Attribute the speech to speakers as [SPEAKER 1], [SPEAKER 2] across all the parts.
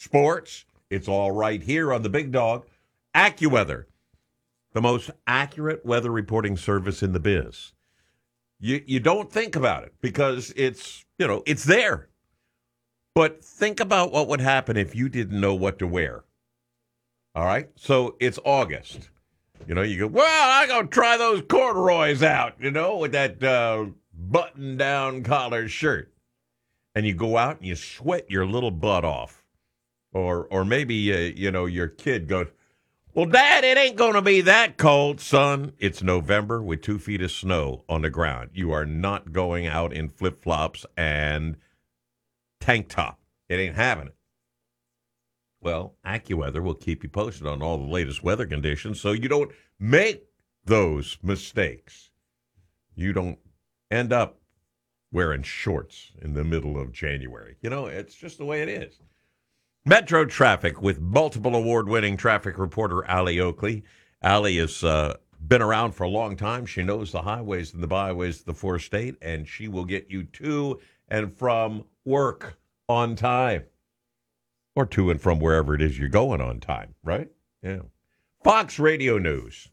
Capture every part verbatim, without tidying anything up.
[SPEAKER 1] sports, it's all right here on the Big Dog. AccuWeather, the most accurate weather reporting service in the biz. You you don't think about it because it's, you know, it's there. But think about what would happen if you didn't know what to wear. All right? So it's August. You know, you go, well, I'm going to try those corduroys out, you know, with that uh, button-down collar shirt. And you go out and you sweat your little butt off. Or or maybe, uh, you know, your kid goes, well, Dad, it ain't going to be that cold, son. It's November with two feet of snow on the ground. You are not going out in flip-flops and tank top. It ain't happening. Well, AccuWeather will keep you posted on all the latest weather conditions so you don't make those mistakes. You don't end up wearing shorts in the middle of January. You know, it's just the way it is. Metro Traffic with multiple award-winning traffic reporter Allie Oakley. Allie has uh, been around for a long time. She knows the highways and the byways of the four-state, and she will get you to and from work on time. Or to and from wherever it is you're going on time, right? Yeah. Fox Radio News.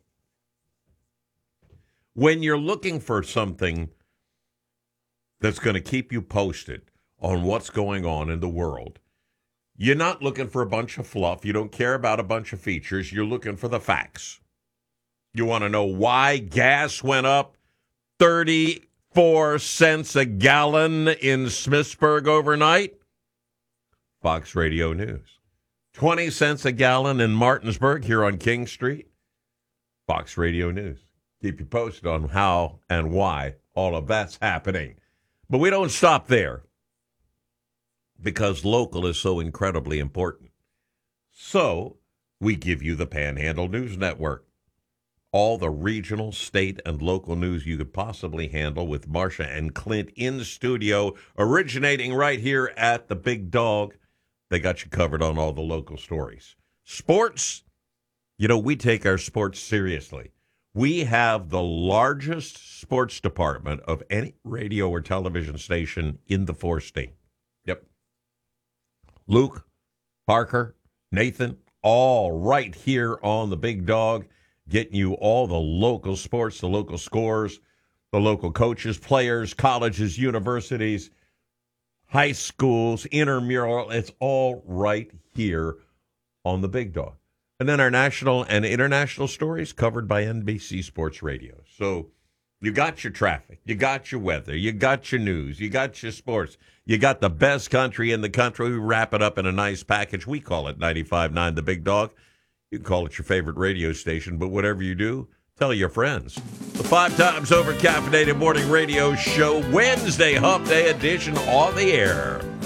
[SPEAKER 1] When you're looking for something that's going to keep you posted on what's going on in the world, you're not looking for a bunch of fluff. You don't care about a bunch of features. You're looking for the facts. You want to know why gas went up thirty-four cents a gallon in Smithsburg overnight? Fox Radio News. twenty cents a gallon in Martinsburg here on King Street? Fox Radio News. Keep you posted on how and why all of that's happening. But we don't stop there, because local is so incredibly important. So we give you the Panhandle News Network. All the regional, state, and local news you could possibly handle with Marcia and Clint in studio, originating right here at the Big Dog. They got you covered on all the local stories. Sports, you know, we take our sports seriously. We have the largest sports department of any radio or television station in the four-state. Yep. Luke, Parker, Nathan, all right here on the Big Dog, getting you all the local sports, the local scores, the local coaches, players, colleges, universities, high schools, intramural. It's all right here on the Big Dog. And then our national and international stories covered by N B C Sports Radio. So you got your traffic, you got your weather, you got your news, you got your sports, you got the best country in the country. We wrap it up in a nice package. We call it ninety-five point nine The Big Dog. You can call it your favorite radio station, but whatever you do, tell your friends. The five times over caffeinated morning radio show, Wednesday Hump Day edition, on the air.